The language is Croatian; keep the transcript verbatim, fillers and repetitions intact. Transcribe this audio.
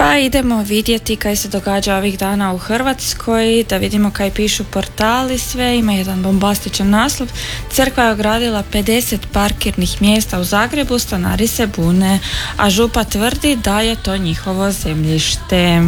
Pa idemo vidjeti kaj se događa ovih dana u Hrvatskoj, da vidimo kaj pišu portali sve. Ima jedan bombastičan naslov: Crkva je ogradila pedeset parkirnih mjesta u Zagrebu, stanari se bune, a župa tvrdi da je to njihovo zemljište.